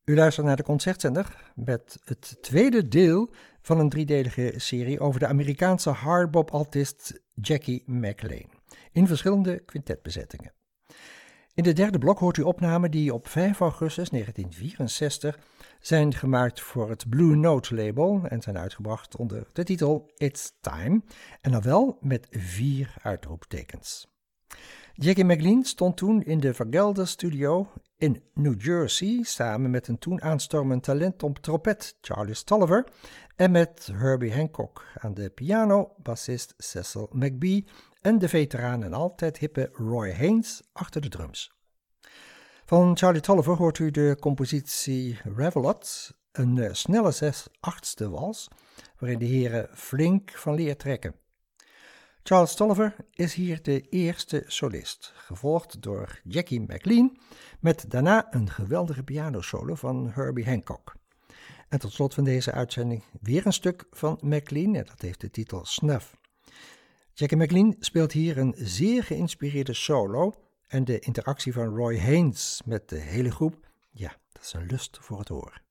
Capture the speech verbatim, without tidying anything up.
U luistert naar de Concertzender met het tweede deel van een driedelige serie over de Amerikaanse hardbop-altist Jackie McLean in verschillende quintetbezettingen. In de derde blok hoort u opnamen die op vijf augustus negentien vierenzestig zijn gemaakt voor het Blue Note label en zijn uitgebracht onder de titel It's Time en dan wel met vier uitroeptekens. Jackie McLean stond toen in de Vergelder Studio in New Jersey samen met een toen aanstormend talent op trompet Charlie Stolliver en met Herbie Hancock aan de piano, bassist Cecil McBee en de veteraan en altijd hippe Roy Haynes achter de drums. Van Charlie Stolliver hoort u de compositie Revelot, een uh, snelle zes-achtste wals waarin de heren flink van leer trekken. Charles Stolliver is hier de eerste solist, gevolgd door Jackie McLean, met daarna een geweldige pianosolo van Herbie Hancock. En tot slot van deze uitzending weer een stuk van McLean, en dat heeft de titel Snuff. Jackie McLean speelt hier een zeer geïnspireerde solo en de interactie van Roy Haynes met de hele groep, ja, dat is een lust voor het oor.